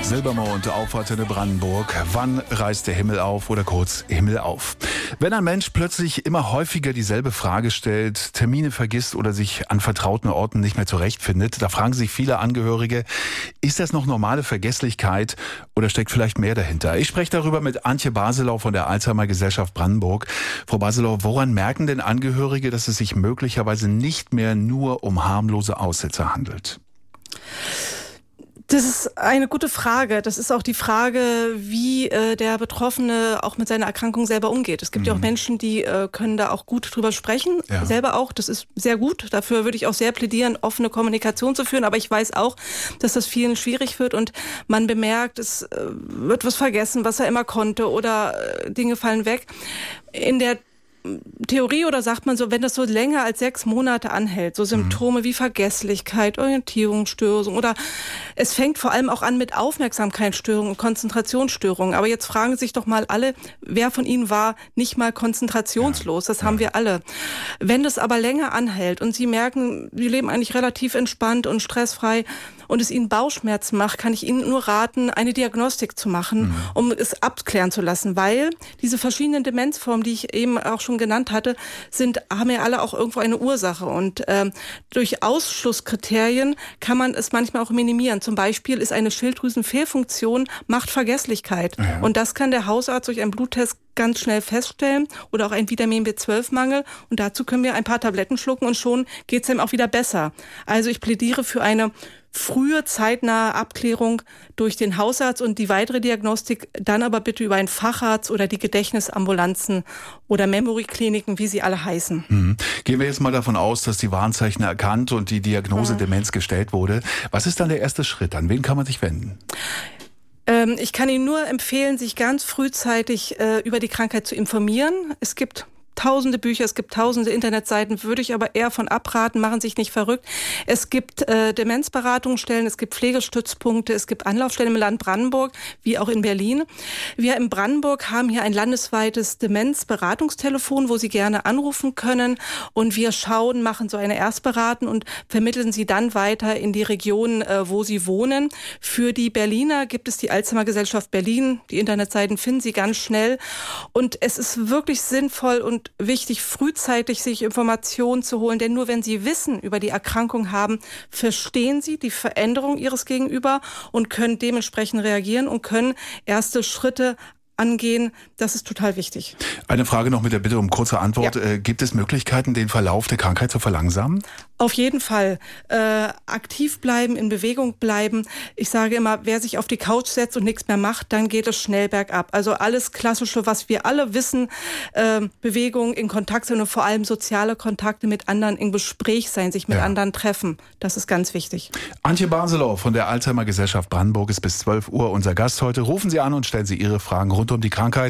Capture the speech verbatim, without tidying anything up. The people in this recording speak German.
Silbermond auf Antenne Brandenburg. Wann reißt der Himmel auf oder kurz Himmel auf? Wenn ein Mensch plötzlich immer häufiger dieselbe Frage stellt, Termine vergisst oder sich an vertrauten Orten nicht mehr zurechtfindet, da fragen sich viele Angehörige, ist das noch normale Vergesslichkeit oder steckt vielleicht mehr dahinter? Ich spreche darüber mit Antje Baselau von der Alzheimer Gesellschaft Brandenburg. Frau Baselau, woran merken denn Angehörige, dass es sich möglicherweise nicht mehr nur um harmlose Aussetzer handelt? Das ist eine gute Frage. Das ist auch die Frage, wie äh, der Betroffene auch mit seiner Erkrankung selber umgeht. Es gibt mhm. ja auch Menschen, die äh, können da auch gut drüber sprechen, ja. selber auch. Das ist sehr gut. Dafür würde ich auch sehr plädieren, offene Kommunikation zu führen. Aber ich weiß auch, dass das vielen schwierig wird und man bemerkt, es äh, wird was vergessen, was er immer konnte oder äh, Dinge fallen weg. In der Theorie oder sagt man so, wenn das so länger als sechs Monate anhält, so Symptome mhm. wie Vergesslichkeit, Orientierungsstörung oder es fängt vor allem auch an mit Aufmerksamkeitsstörungen und Konzentrationsstörungen. Aber jetzt fragen sich doch mal alle, wer von Ihnen war nicht mal konzentrationslos? Das haben wir alle. Wenn das aber länger anhält und Sie merken, Sie leben eigentlich relativ entspannt und stressfrei und es Ihnen Bauchschmerzen macht, kann ich Ihnen nur raten, eine Diagnostik zu machen, mhm. um es abklären zu lassen, weil diese verschiedenen Demenzformen, die ich eben auch schon genannt hatte, sind, haben ja alle auch irgendwo eine Ursache. Und ähm, durch Ausschlusskriterien kann man es manchmal auch minimieren. Zum Beispiel ist eine Schilddrüsenfehlfunktion, macht Vergesslichkeit. Ja. Und das kann der Hausarzt durch einen Bluttest ganz schnell feststellen oder auch ein Vitamin B zwölf Mangel. Und dazu können wir ein paar Tabletten schlucken und schon geht es ihm auch wieder besser. Also ich plädiere für eine frühe, zeitnahe Abklärung durch den Hausarzt und die weitere Diagnostik dann aber bitte über einen Facharzt oder die Gedächtnisambulanzen oder Memory-Kliniken, wie sie alle heißen. Mhm. Gehen wir jetzt mal davon aus, dass die Warnzeichen erkannt und die Diagnose mhm. Demenz gestellt wurde. Was ist dann der erste Schritt? An wen kann man sich wenden? Ähm, ich kann Ihnen nur empfehlen, sich ganz frühzeitig äh, über die Krankheit zu informieren. Es gibt tausende Bücher, es gibt tausende Internetseiten, würde ich aber eher von abraten, machen sich nicht verrückt. Es gibt äh, Demenzberatungsstellen, es gibt Pflegestützpunkte, es gibt Anlaufstellen im Land Brandenburg, wie auch in Berlin. Wir in Brandenburg haben hier ein landesweites Demenzberatungstelefon, wo Sie gerne anrufen können und wir schauen, machen so eine Erstberatung und vermitteln Sie dann weiter in die Region, äh, wo Sie wohnen. Für die Berliner gibt es die Alzheimer Gesellschaft Berlin. Die Internetseiten finden Sie ganz schnell und es ist wirklich sinnvoll und wichtig, frühzeitig sich Informationen zu holen, denn nur wenn Sie Wissen über die Erkrankung haben, verstehen Sie die Veränderung Ihres Gegenüber und können dementsprechend reagieren und können erste Schritte angehen. Das ist total wichtig. Eine Frage noch mit der Bitte um kurze Antwort. Ja. Äh, gibt es Möglichkeiten, den Verlauf der Krankheit zu verlangsamen? Auf jeden Fall. Äh, aktiv bleiben, in Bewegung bleiben. Ich sage immer, wer sich auf die Couch setzt und nichts mehr macht, dann geht es schnell bergab. Also alles Klassische, was wir alle wissen, äh, Bewegung, in Kontakt sein und vor allem soziale Kontakte mit anderen, in Gespräch sein, sich mit ja. anderen treffen. Das ist ganz wichtig. Antje Baselau von der Alzheimer Gesellschaft Brandenburg ist bis zwölf Uhr unser Gast heute. Rufen Sie an und stellen Sie Ihre Fragen rund um die Krankheit.